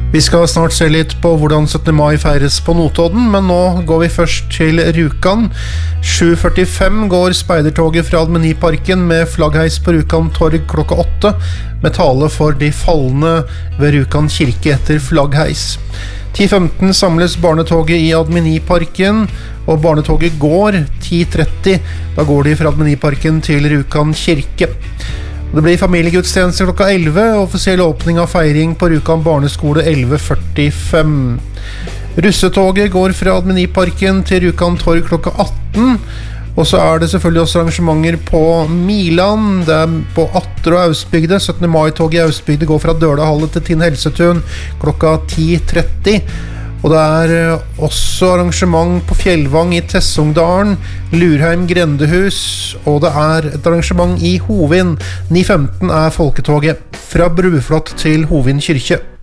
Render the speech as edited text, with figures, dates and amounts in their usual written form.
Vi skal snart se litt på hvordan 17. mai feires på Notodden, men nå går vi først til Rjukan. 7:45 går speidertoget fra Allmenniparken med flaggheis på Rjukan torg klokka 8, med tale for de falne ved Rjukan kirke etter flaggheis. 10:15 samles barnetoget i Allmenniparken, og barnetoget går 10:30. Da går de fra Allmenniparken til Rjukan kirke. Det blir familiegudstjeneste klokka 11, og offisiell åpning av feiring på Rjukan barneskole 11:45. Russetoget går fra Allmenniparken til Rjukan torg klokka 18, og så er det selvfølgelig også arrangementer på Milan. Det er på Atter og Ausbygde. 17. mai-toget i Ausbygde går fra Dølahallet til Tinn Helsetun klokka 10:30. Og det er også arrangement på Fjellvang i Tessungdalen, Lurheim grendehus, og det er et arrangement i Hovin. 9:15 er folketoget fra Bruflott til Hovin kirke.